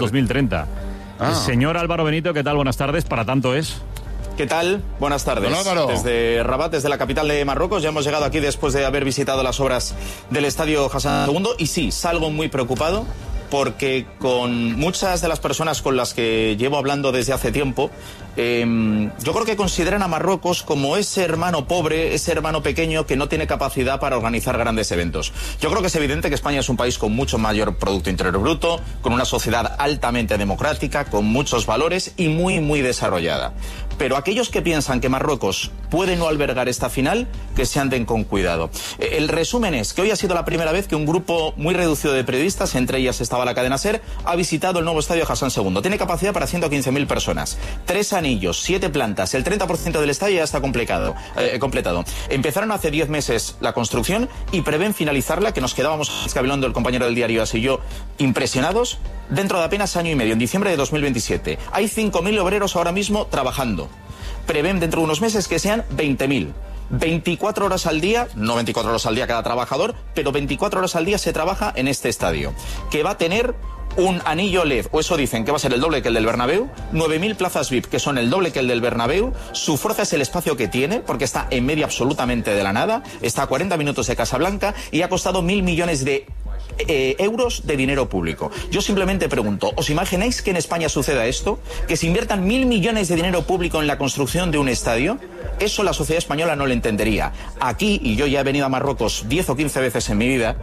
2030. Señor Álvaro Benito, ¿qué tal? Buenas tardes. ¿Para tanto es? ¿Qué tal? Buenas tardes. Desde Rabat, desde la capital de Marruecos, ya hemos llegado aquí después de haber visitado las obras del Estadio Hassan II y sí, salgo muy preocupado porque con muchas de las personas con las que llevo hablando desde hace tiempo, yo creo que consideran a Marruecos como ese hermano pobre, ese hermano pequeño que no tiene capacidad para organizar grandes eventos. Yo creo que es evidente que España es un país con mucho mayor Producto Interior Bruto, con una sociedad altamente democrática, con muchos valores y muy desarrollada. Pero aquellos que piensan que Marruecos puede no albergar esta final, que se anden con cuidado. El resumen es que hoy ha sido la primera vez que un grupo muy reducido de periodistas, entre ellas estaba la cadena SER, ha visitado el nuevo Estadio Hassan II. Tiene capacidad para 115.000 personas. 3 anillos, 7 plantas, el 30% del estadio ya está completado. Empezaron hace 10 meses la construcción y prevén finalizarla, que nos quedábamos escabeando el compañero del diario As y yo, impresionados, dentro de apenas año y medio, en diciembre de 2027. Hay 5.000 obreros ahora mismo trabajando. Prevén dentro de unos meses que sean 20.000. 24 horas al día, no 24 horas al día cada trabajador, pero 24 horas al día se trabaja en este estadio, que va a tener un anillo LED, o eso dicen, que va a ser el doble que el del Bernabéu, 9.000 plazas VIP, que son el doble que el del Bernabéu. Su fuerza es el espacio que tiene, porque está en medio absolutamente de la nada, está a 40 minutos de Casablanca y ha costado 1.000 millones de euros de dinero público. Yo simplemente pregunto, ¿os imagináis que en España suceda esto? ¿Que se inviertan 1.000 millones de dinero público en la construcción de un estadio? Eso la sociedad española no lo entendería. Aquí, y yo ya he venido a Marruecos 10 o 15 veces en mi vida,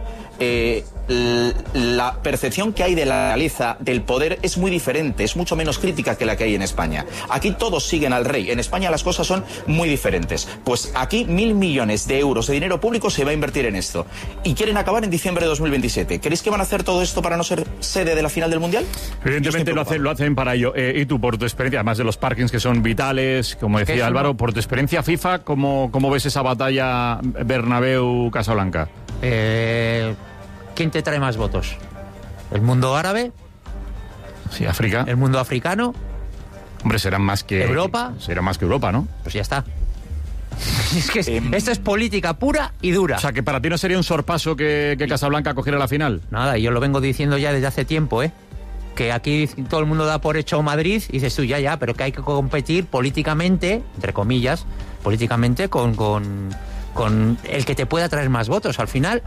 la percepción que hay de la realeza, del poder, es muy diferente, es mucho menos crítica que la que hay en España. Aquí todos siguen al rey, en España las cosas son muy diferentes. Pues aquí 1.000 millones de euros de dinero público se va a invertir en esto. Y quieren acabar en diciembre de 2027. ¿Creéis que van a hacer todo esto para no ser sede de la final del Mundial? Evidentemente lo hacen para ello. Y tú, por tu experiencia, además de los parkings que son vitales, como decía Álvaro, por tu experiencia FIFA, ¿cómo ves esa batalla Bernabéu-Casablanca? ¿Quién te trae más votos? ¿El mundo árabe? Sí, África. ¿El mundo africano? Hombre, serán más que... ¿Europa? Será más que Europa, ¿no? Pues ya está. Es que esto es política pura y dura. O sea, que para ti no sería un sorpaso que Casablanca cogiera la final. Nada, yo lo vengo diciendo ya desde hace tiempo, que aquí todo el mundo da por hecho Madrid y dices tú, ya, pero que hay que competir políticamente, entre comillas, políticamente con el que te pueda traer más votos. Al final,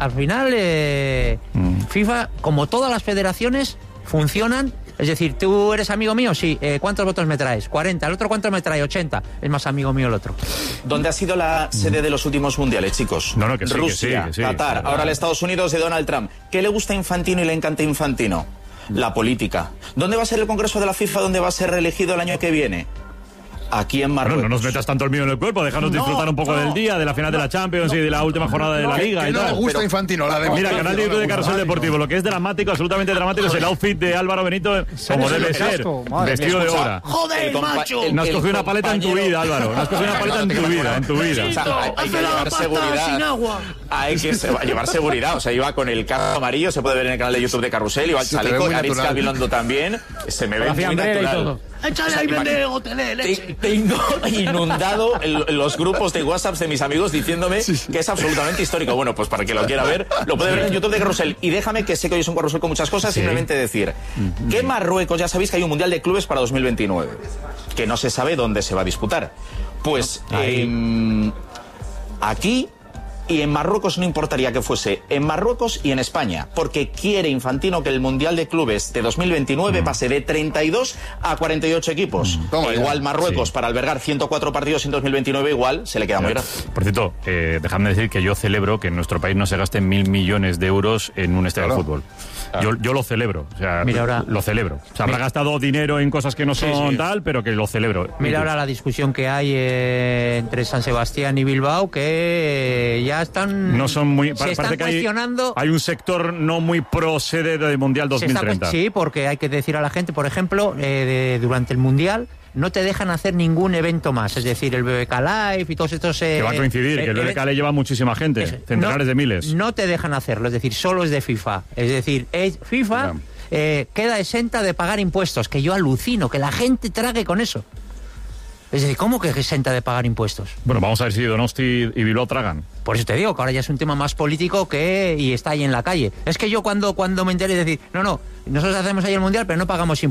FIFA, como todas las federaciones, funcionan. Es decir, tú eres amigo mío, sí. ¿Cuántos votos me traes? 40. ¿El otro cuánto me trae? 80. Es más amigo mío el otro. ¿Dónde ha sido la sede de los últimos mundiales, chicos? No, que sí, Rusia, que sí. Qatar, ahora el Estados Unidos de Donald Trump. ¿Qué le gusta a Infantino y le encanta a Infantino? La política. ¿Dónde va a ser el Congreso de la FIFA? ¿Dónde va a ser reelegido el año que viene? Aquí en Marruecos. No nos metas tanto el mío en el cuerpo, déjanos disfrutar un poco del día, de la final de la Champions y de la última jornada de la Liga y tal. No le gusta Infantino, la de Mira, canal de YouTube de Carrusel Deportivo, lo que es dramático, absolutamente dramático, es el outfit de Álvaro Benito, como debe ser, vestido de obra. ¡Joder, macho! No has cogido una paleta en tu vida, Álvaro, no has cogido una paleta en tu vida. O sea, hay que llevar seguridad. Sin agua. Hay que llevar seguridad, o sea, iba con el carro amarillo, se puede ver en el canal de YouTube de Carrusel, iba el chaleco, Aritz Gabilondo también, se me ve muy natural. Échale ahí, vende hotelé, leche. Tengo inundado los grupos de WhatsApp de mis amigos diciéndome que es absolutamente histórico. Bueno, pues para que lo quiera ver, lo puede ver en YouTube de Carrusel. Y déjame, que sé que hoy es un carrusel con muchas cosas, simplemente decir que Marruecos, ya sabéis que hay un Mundial de Clubes para 2029, que no se sabe dónde se va a disputar. Pues aquí y en Marruecos no importaría que fuese en Marruecos y en España, porque quiere Infantino que el Mundial de Clubes de 2029 pase de 32 a 48 equipos. Igual Marruecos, para albergar 104 partidos en 2029, igual se le queda muy grande. Por cierto, dejadme decir que yo celebro que en nuestro país no se gasten 1.000 millones de euros en un estadio de fútbol. Yo lo celebro, o sea, mira ahora, lo celebro. Se habrá gastado dinero en cosas que no son tal, pero que lo celebro. Mira ahora la discusión que hay entre San Sebastián y Bilbao, que ya están... No son muy... Se están cuestionando... Hay un sector no muy pro sede del Mundial 2030. Sí, porque hay que decir a la gente, por ejemplo, durante el Mundial no te dejan hacer ningún evento más, es decir, el BBK Live y todos estos... que va a coincidir, que el BBK Live lleva muchísima gente, centenares de miles. No te dejan hacerlo, es decir, solo es de FIFA. Es decir, FIFA queda exenta de pagar impuestos, que yo alucino, que la gente trague con eso. Es decir, ¿cómo que exenta de pagar impuestos? Bueno, vamos a ver si Donosti y Bilbao tragan. Por eso te digo que ahora ya es un tema más político y está ahí en la calle. Es que yo cuando me enteré de decir, no, nosotros hacemos ahí el Mundial, pero no pagamos impuestos.